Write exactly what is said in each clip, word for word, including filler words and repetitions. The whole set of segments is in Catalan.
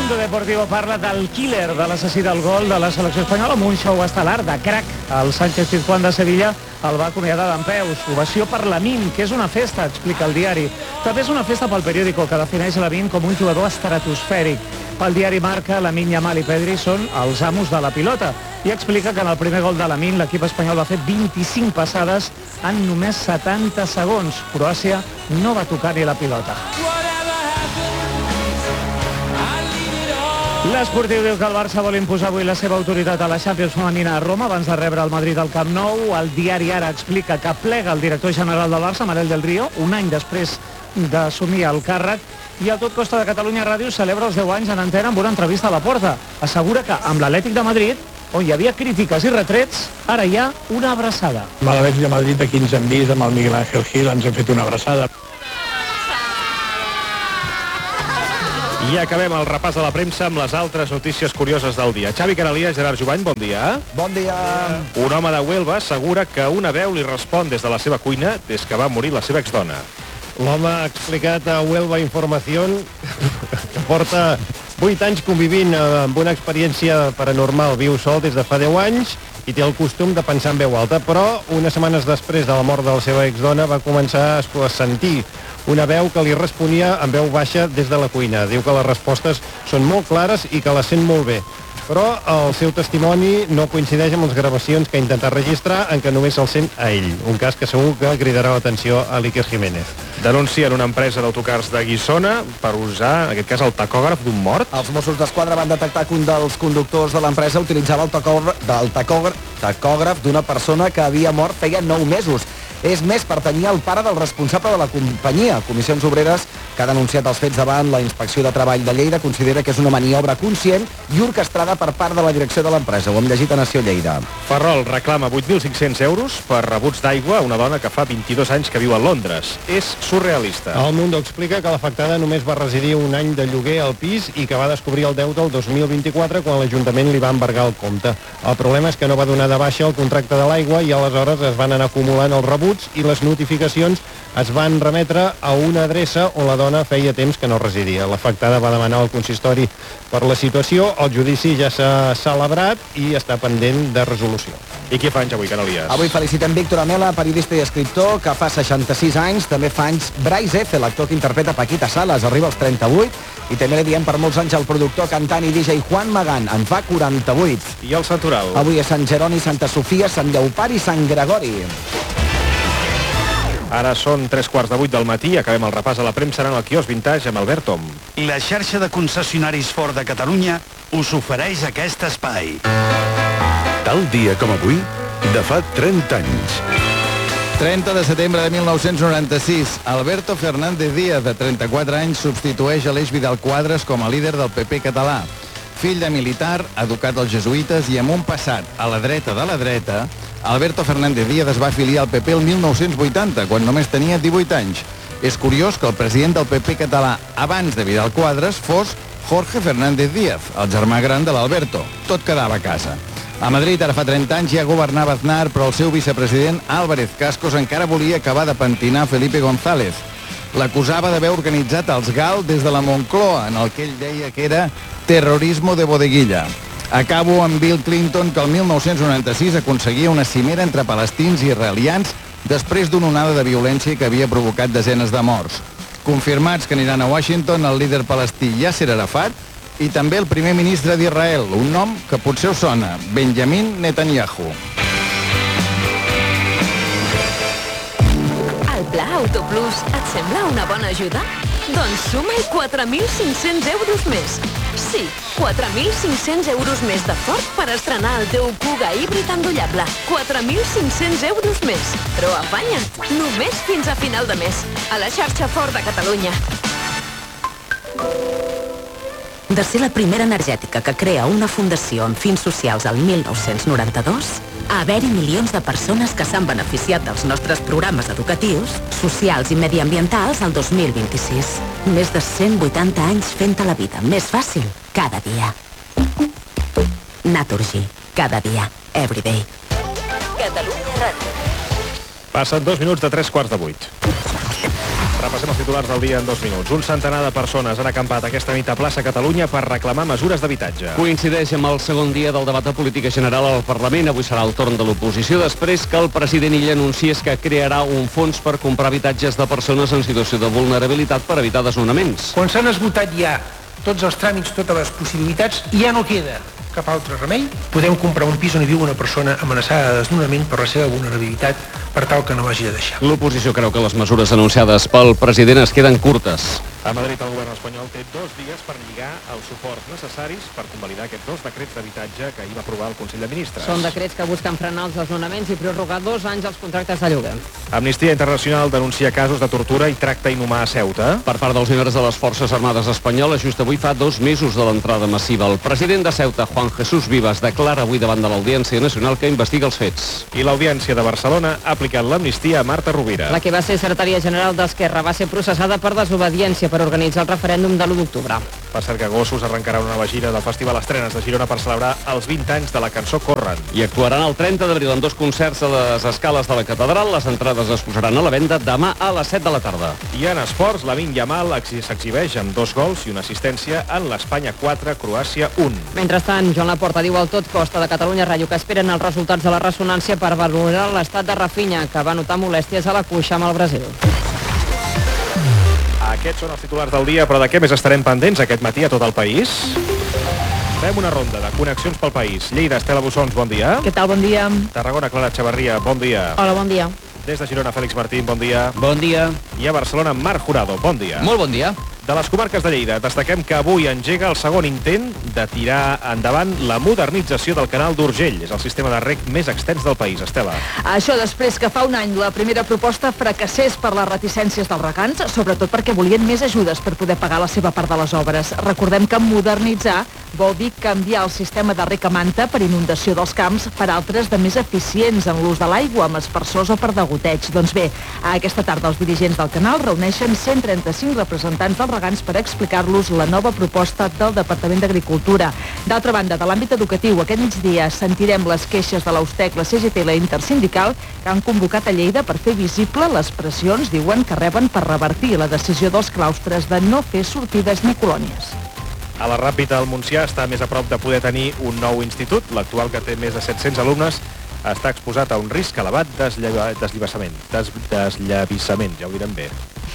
Mundo Deportivo parla del killer, de l'assassí del gol de la selecció espanyola, amb un show estel·lar de crack. El Sánchez Pizjuán de Sevilla el va acomiadar d'empeus. Ovació per Lamine, que és una festa, explica el diari. També és una festa pel periòdico, que defineix Lamine com un jugador estratosfèric. Pel diari Marca, Lamine Yamal i Pedri són els amos de la pilota. I explica que en el primer gol de Lamine l'equip espanyol va fer vint-i-cinc passades en només setanta segons. Croàcia no va tocar ni la pilota. L'Esportiu diu que el Barça vol imposar avui la seva autoritat a la Champions femenina a Roma abans de rebre el Madrid al Camp Nou. El diari Ara explica que plega el director general del Barça, Manel del Río, un any després d'assumir el càrrec. I el Tot Costa de Catalunya Ràdio celebra els deu anys en antena amb una entrevista a la Porta. Assegura que amb l'Atlètic de Madrid, on hi havia crítiques i retrets, ara hi ha una abraçada. Amb l'Atlètic de Madrid aquí ens hem vist, amb el Miguel Ángel Gil ens hem fet una abraçada. I acabem el repàs de la premsa amb les altres notícies curioses del dia. Xavi Canalias, Gerard Jubany, bon dia. Bon dia. Un home de Huelva assegura que una veu li respon des de la seva cuina des que va morir la seva exdona. L'home ha explicat a Huelva Información que porta vuit anys convivint amb una experiència paranormal. Viu sol des de fa deu anys i té el costum de pensar en veu alta, però unes setmanes després de la mort de la seva exdona va començar a sentir una veu que li responia en veu baixa des de la cuina. Diu que les respostes són molt clares i que les sent molt bé. Però el seu testimoni no coincideix amb les gravacions que ha intentat registrar, en què només se'l sent a ell. Un cas que segur que cridarà l'atenció a l'Iker Jiménez. Denuncien una empresa d'autocars de Guissona per usar, en aquest cas, el tacògraf d'un mort. Els Mossos d'Esquadra van detectar que un dels conductors de l'empresa utilitzava el tacògraf, del tacògraf, tacògraf d'una persona que havia mort feia nou mesos. És més, pertanyia al pare del responsable de la companyia. Comissions Obreres, que ha denunciat els fets davant la Inspecció de Treball de Lleida, considera que és una maniobra conscient i orquestrada per part de la direcció de l'empresa. Ho hem llegit a Nació Lleida. Ferrol reclama vuit mil cinc-cents euros per rebuts d'aigua a una dona que fa vint-i-dos anys que viu a Londres. És surrealista. El Mundo explica que l'afectada només va residir un any de lloguer al pis i que va descobrir el deute el dos mil vint-i-quatre quan l'Ajuntament li va embargar el compte. El problema és que no va donar de baixa el contracte de l'aigua i aleshores es van anar acumulant els rebuts i les notificacions es van remetre a una adreça on la dona feia temps que no residia. L'afectada va demanar al consistori per la situació, el judici ja s'ha celebrat i està pendent de resolució. I què fa anys avui, Canalias? Avui felicitem Víctor Amela, periodista i escriptor, que fa seixanta-sis anys. També fa anys Bryce F, l'actor que interpreta Paquita Salas, arriba als trenta-vuit. I també li diem per molts anys el productor, cantant i D J Juan Magán, en fa quaranta-vuit. I el Santoral? Avui és Sant Jeroni, Santa Sofia, Sant Lleopard i Sant Gregori. Ara són tres quarts de vuit del matí, acabem el repàs a la premsa en el quiosc Vintage amb Albert Tom. La xarxa de concessionaris Ford de Catalunya us ofereix aquest espai. Tal dia com avui, de fa trenta anys. trenta de setembre de mil nou-cents noranta-sis, Alberto Fernández Díaz, de trenta-quatre anys, substitueix Aleix Vidal Quadras com a líder del P P català. Fill de militar, educat als jesuïtes i amb un passat a la dreta de la dreta, Alberto Fernández Díaz es va afiliar al P P el mil nou-cents vuitanta, quan només tenia divuit anys. És curiós que el president del P P català abans de Vidal Quadras fos Jorge Fernández Díaz, el germà gran de l'Alberto. Tot quedava a casa. A Madrid, ara fa trenta anys, ja governava Aznar, però el seu vicepresident Álvarez Cascos encara volia acabar de pentinar Felipe González. L'acusava d'haver organitzat els G A L des de la Moncloa, en el que ell deia que era terrorismo de bodeguilla. Acabo amb Bill Clinton, que el mil nou-cents noranta-sis aconseguia una cimera entre palestins i israelians després d'una onada de violència que havia provocat desenes de morts. Confirmats que aniran a Washington el líder palestí Yasser Arafat i també el primer ministre d'Israel, un nom que potser us sona, Benjamin Netanyahu. El Pla Autoplus et sembla una bona ajuda? Doncs suma-hi quatre mil cinc-cents euros més. Sí, quatre mil cinc-cents euros més de Ford per estrenar el teu Kuga híbrid endollable. quatre mil cinc-cents euros més. Però afanya't, només fins a final de mes. A la xarxa Ford de Catalunya. De ser la primera energètica que crea una fundació amb fins socials al mil nou-cents noranta-dos, a haver-hi milions de persones que s'han beneficiat dels nostres programes educatius, socials i mediambientals al dos mil vint-i-sis. Més de cent vuitanta anys fent-te la vida més fàcil cada dia. Naturgy. Cada dia. Everyday. Catalunya Ràdio. Passen dos minuts de tres quarts de vuit. Repassem els titulars del dia en dos minuts. Un centenar de persones han acampat aquesta nit a plaça Catalunya per reclamar mesures d'habitatge. Coincideix amb el segon dia del debat de política general al Parlament. Avui serà el torn de l'oposició, després que el president Illa anunciés que crearà un fons per comprar habitatges de persones en situació de vulnerabilitat per evitar desnonaments. Quan s'han esgotat ja tots els tràmits, totes les possibilitats, ja no queda cap altre remei. Podem comprar un pis on hi viu una persona amenaçada de desnonament per la seva vulnerabilitat, per tal que no l'hagi de deixar. L'oposició creu que les mesures anunciades pel president es queden curtes. A Madrid el govern espanyol té dos dies per lligar els suports necessaris per convalidar aquests dos decrets d'habitatge que ahir va aprovar el Consell de Ministres. Són decrets que busquen frenar els desnonaments i prorrogar dos anys els contractes de lloguer. Amnistia Internacional denuncia casos de tortura i tracte inhumà a Ceuta. Per part dels membres de les Forces Armades Espanyoles, just avui fa dos mesos de l'entrada massiva. El president de Ceuta, Juan Jesús Vivas, declara avui davant de l'Audiència Nacional que investiga els fets. I l'Audiència de Barcelona ha aplicat l'amnistia a Marta Rovira. La que va ser secretària general d'Esquerra va ser processada per desobediència per organitzar el referèndum de l'u d'octubre. Per cert que Gossos arrencarà una nova gira del Festival Estrenes de Girona per celebrar els vint anys de la cançó Corren. I actuaran el trenta d'abril en dos concerts a les escales de la catedral. Les entrades es posaran a la venda demà a les set de la tarda. I en esports, Lamine Yamal s'exhibeix amb dos gols i una assistència en l'Espanya quatre, Croàcia un. Mentrestant, Joan Laporta diu al Tot Costa de Catalunya Ràdio que esperen els resultats de la ressonància per valorar l'estat de Rafinha, que va notar molèsties a la cuixa amb el Brasil. Aquests són els titulars del dia, però de què més estarem pendents aquest matí a tot el país? Fem una ronda de connexions pel país. Lleida, Estela Bussons, bon dia. Què tal, bon dia. Tarragona, Clara Echevarria, bon dia. Hola, bon dia. Des de Girona, Fèlix Martín, bon dia. Bon dia. I a Barcelona, Marc Jurado, bon dia. Molt bon dia. De les comarques de Lleida, destaquem que avui engega el segon intent de tirar endavant la modernització del canal d'Urgell. És el sistema de reg més extens del país. Estela. Això després que fa un any la primera proposta fracassés per les reticències dels regants, sobretot perquè volien més ajudes per poder pagar la seva part de les obres. Recordem que modernitzar vol dir canviar el sistema de reg a manta per inundació dels camps per altres de més eficients en l'ús de l'aigua, amb aspersors o per degoteig. Doncs bé, aquesta tarda els dirigents del canal reuneixen cent trenta-cinc representants dels regants per explicar-los la nova proposta del Departament d'Agricultura. D'altra banda, de l'àmbit educatiu, aquest migdia sentirem les queixes de l'Austec, la C G T i la Intersindical, que han convocat a Lleida per fer visible les pressions, diuen, que reben per revertir la decisió dels claustres de no fer sortides ni colònies. A la Ràpita, el Montsià està més a prop de poder tenir un nou institut. L'actual, que té més de set-cents alumnes, està exposat a un risc elevat desllavissament. Des, desllavissament, ja ho direm bé.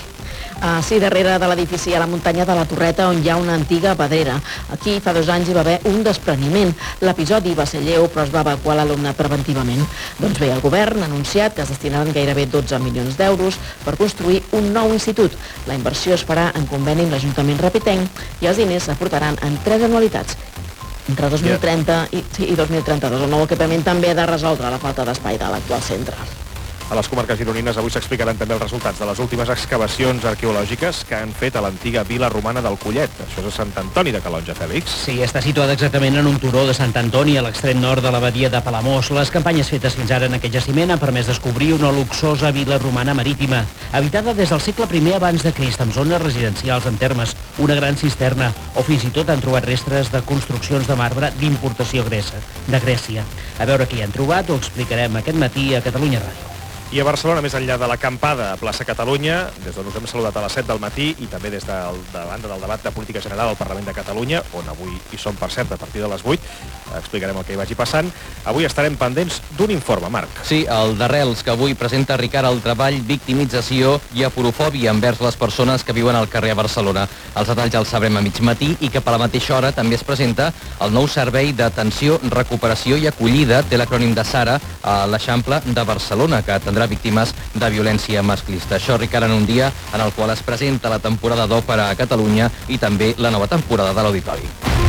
Uh, sí, darrere de l'edifici a la muntanya de la Torreta, on hi ha una antiga pedrera. Aquí fa dos anys hi va haver un despreniment. L'episodi va ser lleu, però es va evacuar l'alumnat preventivament. Doncs bé, el govern ha anunciat que es destinaran gairebé dotze milions d'euros per construir un nou institut. La inversió es farà en conveni amb l'Ajuntament Rapitenc i els diners s'aportaran en tres anualitats, entre dos mil trenta i, sí, i dos mil trenta-dos. El nou equipament també ha de resoldre la falta d'espai de l'actual centre. A les comarques gironines avui s'explicaran també els resultats de les últimes excavacions arqueològiques que han fet a l'antiga vila romana del Collet. Això és a Sant Antoni de Calonja, Fèlix. Sí, està situada exactament en un turó de Sant Antoni, a l'extrem nord de la badia de Palamós. Les campanyes fetes fins ara en aquest jaciment han permès descobrir una luxosa vila romana marítima, habitada des del segle primer abans de Crist, amb zones residencials en termes, una gran cisterna, o fins i tot han trobat restes de construccions de marbre d'importació de Grècia. A veure què hi han trobat, ho explicarem aquest matí a Catalunya Ràdio. I a Barcelona, més enllà de l'acampada a plaça Catalunya, des d'on us hem saludat a les set del matí i també des de la banda del debat de política general al Parlament de Catalunya, on avui hi som, per cert, a partir de les vuit, explicarem el que hi vagi passant. Avui estarem pendents d'un informe, Marc. Sí, el d'Arrels, que avui presenta Ricard el treball, victimització i aporofòbia envers les persones que viuen al carrer a Barcelona. Els detalls els sabrem a mig matí i que per la mateixa hora també es presenta el nou servei d'atenció, recuperació i acollida, té l'acrònim de SARA, a l'Eixample de Barcelona, que atendrà víctimes de violència masclista. Això, Ricard, en un dia en el qual es presenta la temporada d'òpera a Catalunya i també la nova temporada de l'Auditori.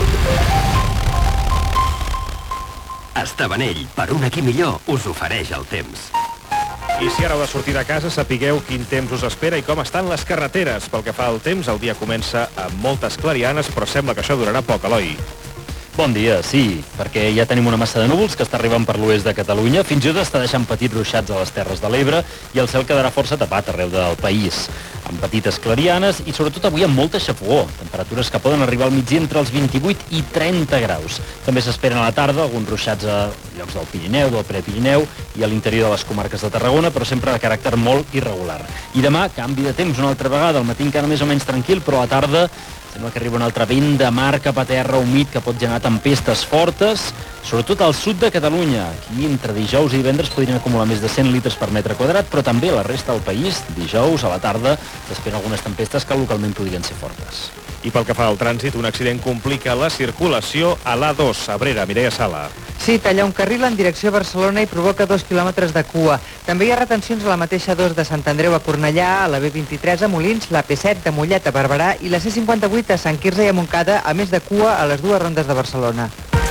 Estavanell, per un aquí millor, us ofereix el temps. I si ara heu de sortir de casa, sapigueu quin temps us espera i com estan les carreteres. Pel que fa al temps, el dia comença amb moltes clarianes, però sembla que això durarà poc, Eloi. Bon dia, sí, perquè ja tenim una massa de núvols que està arribant per l'oest de Catalunya, fins i tot està deixant petits ruixats a les Terres de l'Ebre i el cel quedarà força tapat arreu del país, amb petites clarianes i sobretot avui amb molta xafogó, temperatures que poden arribar al migdia entre els vint-i-vuit i trenta graus. També s'esperen a la tarda alguns ruixats a llocs del Pirineu, del Prepirineu i a l'interior de les comarques de Tarragona, però sempre de caràcter molt irregular. I demà, canvi de temps una altra vegada, al matí encara més o menys tranquil, però a la tarda sembla que arriba un altre vent de mar cap a terra humit que pot generar tempestes fortes, sobretot al sud de Catalunya. Aquí, entre dijous i divendres, podrien acumular més de cent litres per metre quadrat, però també a la resta del país, dijous a la tarda, s'esperen algunes tempestes que localment podrien ser fortes. I pel que fa al trànsit, un accident complica la circulació a l'A dos, a Abrera. Mireia Sala. Sí, talla un carril en direcció a Barcelona i provoca dos quilòmetres de cua. També hi ha retencions a la mateixa A dos de Sant Andreu a Cornellà, a la B vint-i-tres a Molins, la P set de Mollet a Barberà i la C cinquanta-vuit a Sant Quirze i a Montcada, a més de cua a les dues rondes de Barcelona.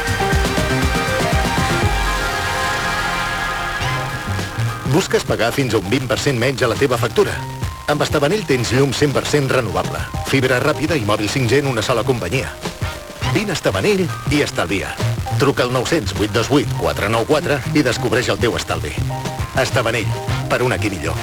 Busques pagar fins a un vint per cent menys a la teva factura? Amb Estabanell tens llum cent per cent renovable, fibra ràpida i mòbil cinc G en una sola companyia. Vine a Estabanell i estalvia. Truca al nou zero zero, vuit dos vuit, quatre nou quatre i descobreix el teu estalvi. Estabanell, per un aquí millor.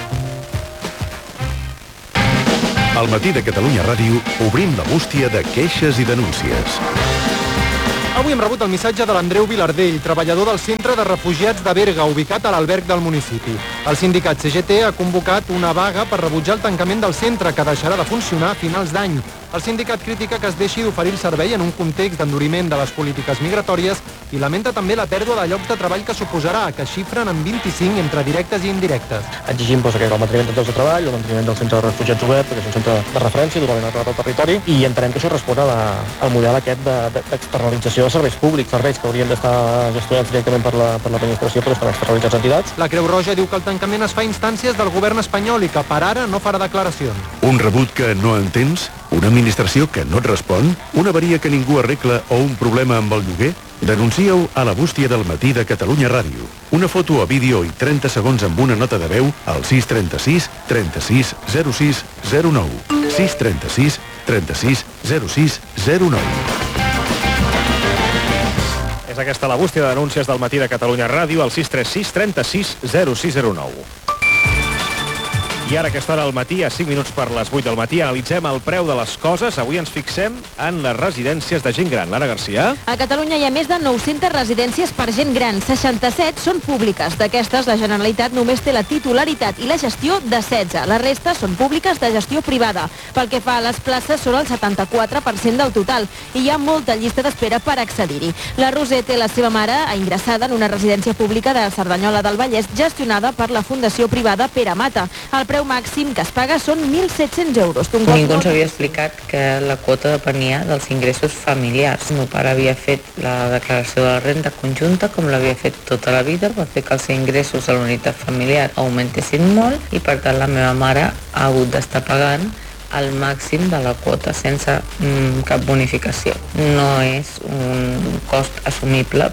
Al matí de Catalunya Ràdio obrim la bústia de queixes i denúncies. Avui hem rebut el missatge de l'Andreu Vilardell, treballador del Centre de Refugiats de Berga, ubicat a l'alberg del municipi. El sindicat C G T ha convocat una vaga per rebutjar el tancament del centre, que deixarà de funcionar a finals d'any. El sindicat critica que es deixi d'oferir el servei en un context d'enduriment de les polítiques migratòries i lamenta també la pèrdua de llocs de treball que suposarà, que xifren en vint-i-cinc entre directes i indirectes. Exigim doncs, el manteniment dels llocs de treball, el manteniment del centre de refugiats obert, perquè és un centre de referència totalment arrelat al territori, i entenem que això respon a la, al model aquest d'externalització de, de serveis públics, serveis que haurien d'estar gestionats directament per la, per l'administració, però estan externalitzats a entitats. La Creu Roja diu que el tancament es fa a instàncies del govern espanyol i que per ara no farà declaracions. Un rebut que no entens? Una administració que no et respon? Una avaria que ningú arregla o un problema amb el lloguer? Denuncia-ho a la bústia del matí de Catalunya Ràdio. Una foto o vídeo i trenta segons amb una nota de veu al sis trenta-sis trenta-sis zero sis zero nou. sis trenta-sis trenta-sis zero sis zero nou. És aquesta la bústia de denúncies del matí de Catalunya Ràdio al sis tres sis trenta-sis zero sis zero nou. I ara, a aquesta hora al matí, a cinc minuts per les vuit del matí, analitzem el preu de les coses. Avui ens fixem en les residències de gent gran. Lara Garcia. A Catalunya hi ha més de nou-centes residències per gent gran. seixanta-set són públiques. D'aquestes, la Generalitat només té la titularitat i la gestió de setze. La resta són públiques de gestió privada. Pel que fa a les places, són el setanta-quatre per cent del total i hi ha molta llista d'espera per accedir-hi. La Roser té la seva mare ingressada en una residència pública de Cerdanyola del Vallès gestionada per la Fundació Privada Pere Mata. El preu màxim que es paga són mil set-cents euros. Ningú ens havia explicat que la quota depenia dels ingressos familiars. El meu pare havia fet la declaració de la renda conjunta com l'havia fet tota la vida, va fer que els ingressos a la unitat familiar augmentessin molt i per tant la meva mare ha hagut d'estar pagant el màxim de la quota sense mm, cap bonificació. No és un cost assumible.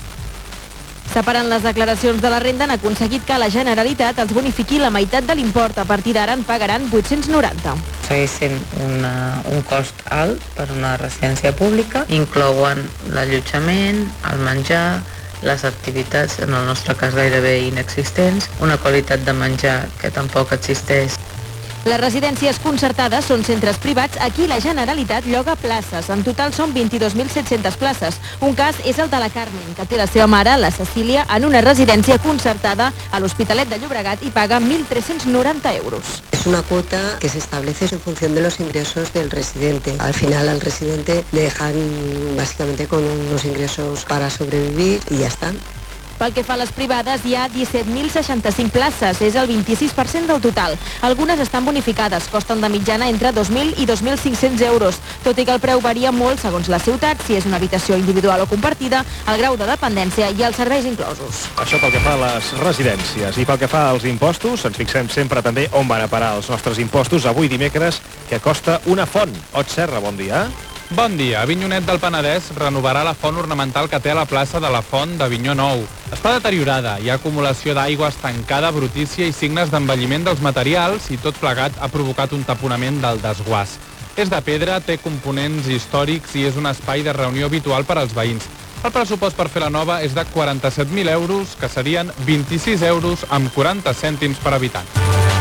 Separant les declaracions de la renda, han aconseguit que la Generalitat els bonifiqui la meitat de l'import. A partir d'ara en pagaran vuit-cents noranta. Segueix sent una, un cost alt per una residència pública. Inclouen l'allotjament, el menjar, les activitats, en el nostre cas gairebé inexistents, una qualitat de menjar que tampoc existeix. Les residències concertades són centres privats. Aquí la Generalitat lloga places. En total són vint-i-dos mil set-centes places. Un cas és el de la Carmen, que té la seva mare, la Cecília, en una residència concertada a l'Hospitalet de Llobregat i paga mil tres-cents noranta euros. Es una cuota que se establece en función de los ingresos del residente. Al final al residente le dejan básicamente con unos ingresos para sobrevivir y ya está. Pel que fa a les privades, hi ha disset mil seixanta-cinc places, és el vint-i-sis per cent del total. Algunes estan bonificades, costen de mitjana entre dos mil i dos mil cinc-cents euros, tot i que el preu varia molt segons la ciutat, si és una habitació individual o compartida, el grau de dependència i els serveis inclosos. Això pel que fa a les residències. I pel que fa als impostos, ens fixem sempre també on van a parar els nostres impostos. Avui dimecres, que costa una font. Ot Serra, bon dia. Bon dia. Avinyonet del Penedès renovarà la font ornamental que té a la plaça de la Font d'Avinyó Nou. Està deteriorada, hi ha acumulació d'aigua estancada, brutícia i signes d'envelliment dels materials i tot plegat ha provocat un taponament del desguàs. És de pedra, té components històrics i és un espai de reunió habitual per als veïns. El pressupost per fer la nova és de quaranta-set mil euros, que serien vint-i-sis euros amb quaranta cèntims per habitant.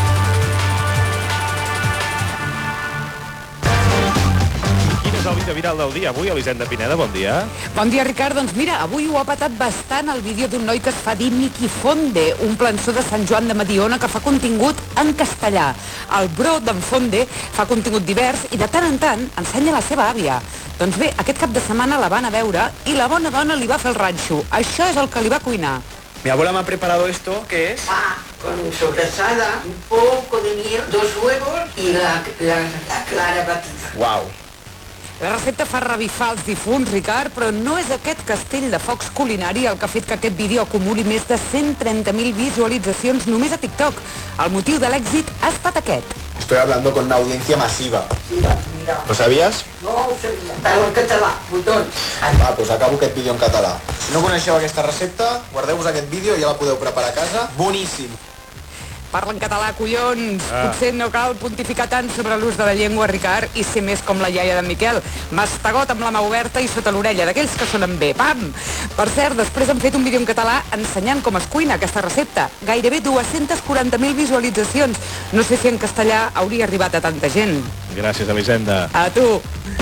És el vídeo viral del dia avui, Elisenda Pineda, bon dia. Bon dia, Ricard. Doncs mira, avui ho ha patat bastant el vídeo d'un noi que es fa dir Miqui Fonde, un plançó de Sant Joan de Mediona que fa contingut en castellà. El bro d'en Fonde fa contingut divers i de tant en tant ensenya la seva àvia. Doncs bé, aquest cap de setmana la van a veure i la bona dona li va fer el ranxo. Això és el que li va cuinar. Mi abuela me ha preparado esto, ¿qué es? Ah, con sobrasada, un poco de miel, dos huevos y la, la, la clara batida. Wow. La recepta fa revifar els difunts, Ricard, però no és aquest castell de focs culinari el que ha fet que aquest vídeo acumuli més de cent trenta mil visualitzacions només a TikTok. El motiu de l'èxit ha estat aquest. Estoy hablando con una audiencia masiva. Mira, mira. ¿Lo sabías? No ho sabia. Però en català, botons. Ah, doncs acabo aquest vídeo en català. Si no coneixeu aquesta recepta, guardeu-vos aquest vídeo i ja la podeu preparar a casa. Boníssim. Parla en català, collons. Ah. Potser no cal pontificar tant sobre l'ús de la llengua, Ricard, i ser més com la iaia d'en Miquel. Mastegot amb la mà oberta i sota l'orella, d'aquells que sonen bé. Pam! Per cert, després han fet un vídeo en català ensenyant com es cuina aquesta recepta. Gairebé dues-centes quaranta mil visualitzacions. No sé si en castellà hauria arribat a tanta gent. Gràcies, Elisenda. A tu.